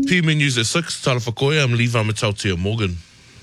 PMN News at 6, Tala Whakoia, I'm Lee Vamatautia Morgan.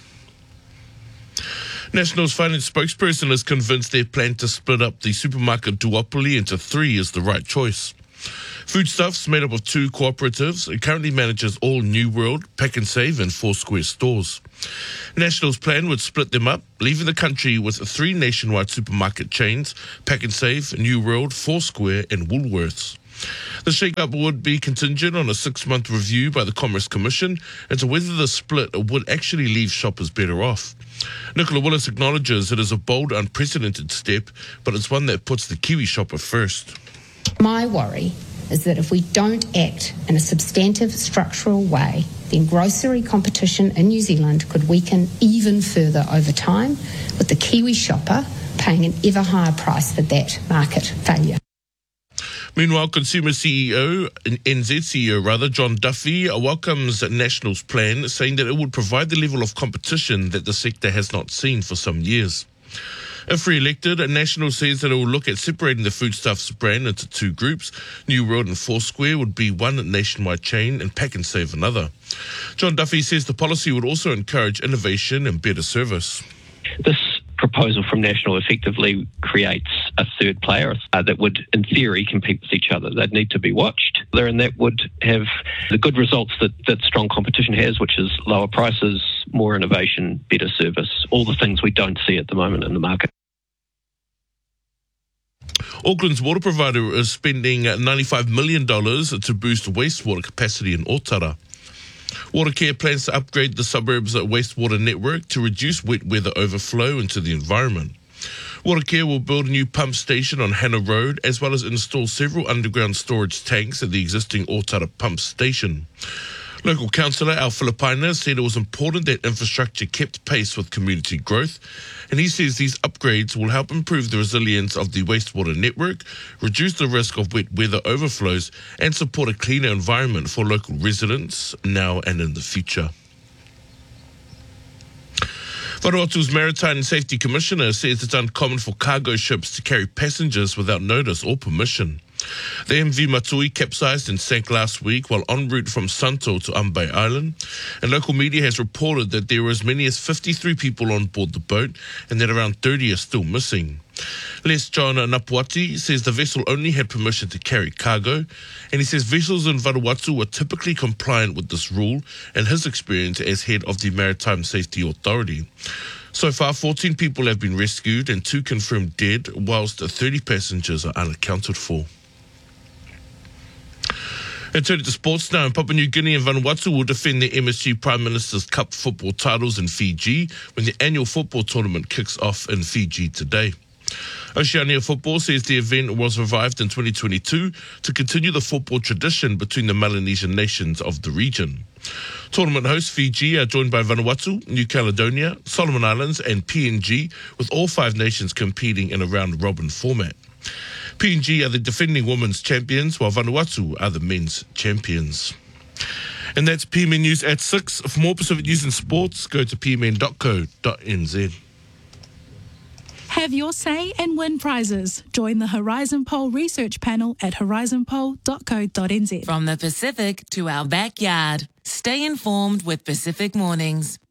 National's finance spokesperson is convinced their plan to split up the supermarket duopoly into 3 is the right choice. Foodstuffs, made up of 2 cooperatives, it currently manages all New World, Pack and Save and Foursquare stores. National's plan would split them up, leaving the country with 3 nationwide supermarket chains, Pack and Save, New World, Foursquare and Woolworths. The shake-up would be contingent on a 6-month review by the Commerce Commission into whether the split would actually leave shoppers better off. Nicola Willis acknowledges it is a bold, unprecedented step, but it's one that puts the Kiwi shopper first. My worry is that if we don't act in a substantive, structural way, then grocery competition in New Zealand could weaken even further over time, with the Kiwi shopper paying an ever higher price for that market failure. Meanwhile, Consumer CEO, NZ CEO, John Duffy, welcomes National's plan, saying that it would provide the level of competition that the sector has not seen for some years. If re-elected, National says that it will look at separating the foodstuffs brand into 2 groups. New World and Foursquare would be one nationwide chain and Pack and Save another. John Duffy says the policy would also encourage innovation and better service. This proposal from National effectively creates a third player that would, in theory, compete with each other. They'd need to be watched there, and that would have the good results that strong competition has, which is lower prices, more innovation, better service, all the things we don't see at the moment in the market. Auckland's water provider is spending $95 million to boost wastewater capacity in Otara. Watercare plans to upgrade the suburb's wastewater network to reduce wet weather overflow into the environment. Watercare will build a new pump station on Hannah Road, as well as install several underground storage tanks at the existing Otara pump station. Local councillor Al Filipina said it was important that infrastructure kept pace with community growth, and he says these upgrades will help improve the resilience of the wastewater network, reduce the risk of wet weather overflows, and support a cleaner environment for local residents now and in the future. Vanuatu's Maritime Safety Commissioner says it's uncommon for cargo ships to carry passengers without notice or permission. The MV Matui capsized and sank last week while en route from Santo to Ambai Island, and local media has reported that there were as many as 53 people on board the boat and that around 30 are still missing. Les John Napuati says the vessel only had permission to carry cargo, and he says vessels in Vanuatu are typically compliant with this rule and his experience as head of the Maritime Safety Authority. So far, 14 people have been rescued and 2 confirmed dead, whilst 30 passengers are unaccounted for. And turning to sports now, in Papua New Guinea and Vanuatu will defend their MSG Prime Minister's Cup football titles in Fiji when the annual football tournament kicks off in Fiji today. Oceania Football says the event was revived in 2022 to continue the football tradition between the Melanesian nations of the region. Tournament hosts Fiji are joined by Vanuatu, New Caledonia, Solomon Islands and PNG, with all 5 nations competing in a round-robin format. PNG are the defending women's champions, while Vanuatu are the men's champions. And that's PMN News at 6. For more Pacific news and sports, go to pmn.co.nz. Have your say and win prizes. Join the Horizon Poll research panel at horizonpoll.co.nz. From the Pacific to our backyard, stay informed with Pacific Mornings.